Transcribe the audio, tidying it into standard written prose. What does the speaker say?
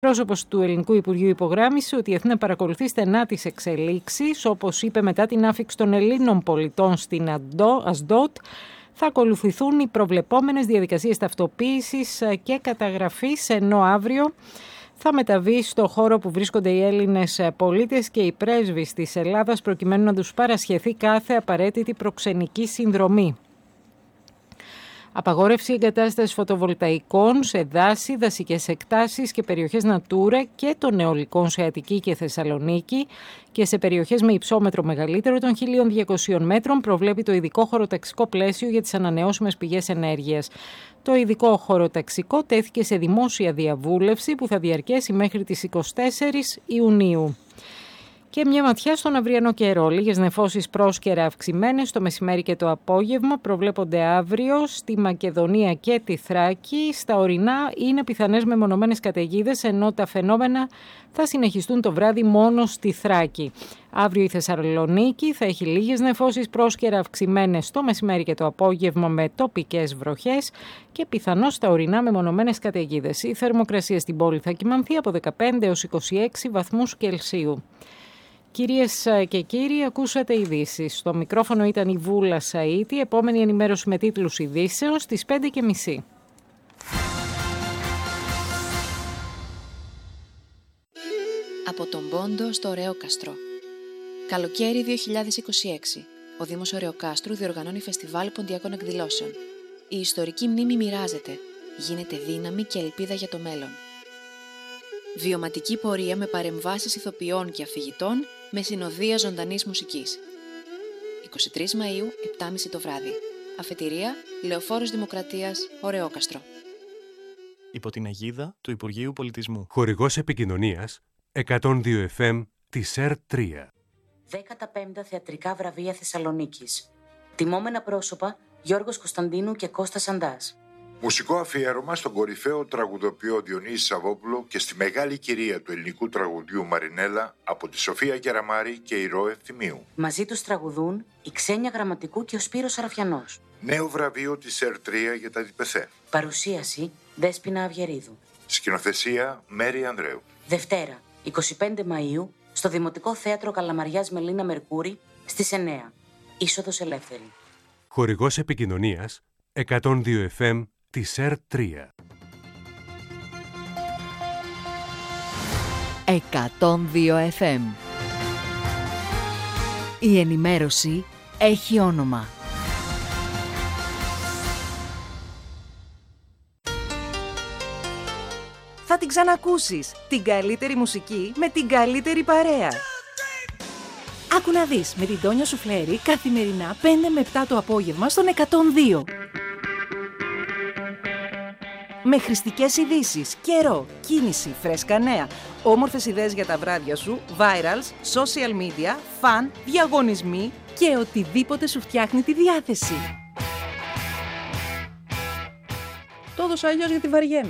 Πρόσωπος του Ελληνικού Υπουργείου υπογράμμισε ότι η Αθήνα παρακολουθεί στενά τις εξελίξεις. Όπως είπε, μετά την άφιξη των Ελλήνων πολιτών στην Ασντότ, θα ακολουθηθούν οι προβλεπόμενες διαδικασίες ταυτοποίησης και καταγραφής, ενώ αύριο θα μεταβεί στο χώρο που βρίσκονται οι Έλληνες πολίτες και οι πρέσβεις της Ελλάδας προκειμένου να τους παρασχεθεί κάθε απαραίτητη προξενική συνδρομή. Απαγόρευση εγκατάστασης φωτοβολταϊκών σε δάση, δασικές εκτάσεις και περιοχές Natura και των αιωλικών σε Αττική και Θεσσαλονίκη και σε περιοχές με υψόμετρο μεγαλύτερο των 1.200 μέτρων προβλέπει το ειδικό χωροταξικό πλαίσιο για τις ανανεώσιμες πηγές ενέργειας. Το ειδικό χωροταξικό τέθηκε σε δημόσια διαβούλευση που θα διαρκέσει μέχρι τις 24 Ιουνίου. Και μια ματιά στον αυριανό καιρό. Λίγες νεφώσεις πρόσκαιρα αυξημένες το μεσημέρι και το απόγευμα προβλέπονται αύριο στη Μακεδονία και τη Θράκη. Στα ορεινά είναι πιθανές μεμονωμένες καταιγίδες, ενώ τα φαινόμενα θα συνεχιστούν το βράδυ μόνο στη Θράκη. Αύριο η Θεσσαλονίκη θα έχει λίγες νεφώσεις πρόσκαιρα αυξημένες το μεσημέρι και το απόγευμα με τοπικές βροχές και πιθανώς στα ορεινά μεμονωμένες καταιγίδες. Η θερμοκρασία στην πόλη θα κυμανθεί από 15 έως 26 βαθμούς Κελσίου. Κυρίες και κύριοι, ακούσατε ειδήσεις. Στο μικρόφωνο ήταν η Βούλα Σαΐτη. Επόμενη ενημέρωση με τίτλους ειδήσεων στις 5:30. Από τον Πόντο στο Ωρεόκαστρο. Καλοκαίρι 2026. Ο Δήμος Ωρεοκάστρου διοργανώνει φεστιβάλ ποντιακών εκδηλώσεων. Η ιστορική μνήμη μοιράζεται. Γίνεται δύναμη και ελπίδα για το μέλλον. Βιωματική πορεία με παρεμβάσεις ηθοποιών και αφηγητών με συνοδεία ζωντανής μουσικής. 23 Μαΐου, 7:30 το βράδυ. Αφετηρία, Λεωφόρος Δημοκρατίας, Ωρεόκαστρο. Υπό την αιγίδα του Υπουργείου Πολιτισμού. Χορηγός επικοινωνίας 102 FM της ΕΡΤ3. 15 θεατρικά βραβεία Θεσσαλονίκης. Τιμόμενα πρόσωπα Γιώργος Κωνσταντίνου και Κώστας Αντάς. Μουσικό αφιέρωμα στον κορυφαίο τραγουδοποιό Διονύση Σαββόπουλο και στη μεγάλη κυρία του ελληνικού τραγουδιού Μαρινέλα από τη Σοφία Κεραμάρη και η Ρο Ευθυμίου. Μαζί τους τραγουδούν η Ξένια Γραμματικού και ο Σπύρος Σαραφιανός. Νέο βραβείο της ΕΡΤ3 για τα ΔΠΘ. Παρουσίαση Δέσποινα Αυγερίδου. Σκηνοθεσία Μέρη Ανδρέου. Δευτέρα, 25 Μαΐου, στο Δημοτικό Θέατρο Καλαμαριάς Μελίνα Μερκούρη, στις 9. Είσοδος ελεύθερη. Χορηγός επικοινωνίας 102 FM της ΕΡΤ3. 102 FM. Η ενημέρωση έχει όνομα. Θα την ξανακούσεις. Την καλύτερη μουσική με την καλύτερη παρέα. Άκου να δεις με την Τόνια Σουφλέρη καθημερινά 5 με 7 το απόγευμα στον 102. Με χρηστικές ειδήσεις, καιρό, κίνηση, φρέσκα νέα, όμορφες ιδέες για τα βράδια σου, virals, social media, φαν, διαγωνισμοί και οτιδήποτε σου φτιάχνει τη διάθεση. Το έδωσα αλλιώς γιατί βαριέμαι.